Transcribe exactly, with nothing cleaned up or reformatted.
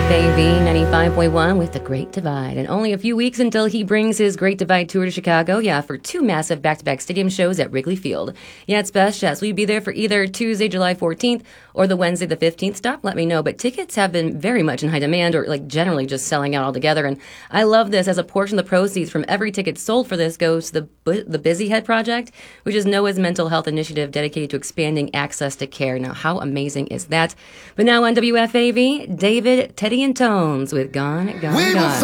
A V ninety-five point one with The Great Divide. And only a few weeks until he brings his Great Divide tour to Chicago. Yeah, for two massive back-to-back stadium shows at Wrigley Field. Yeah, it's best chance. Will you be there for either Tuesday, July fourteenth or the Wednesday, the fifteenth? Stop, let me know. But tickets have been very much in high demand, or like generally just selling out altogether. And I love this, as a portion of the proceeds from every ticket sold for this goes to the, the Busy Head Project, which is Noah's mental health initiative dedicated to expanding access to care. Now, how amazing is that? But now on W F A V, David, Teddy, and Tones with Gone, Gone, Gone.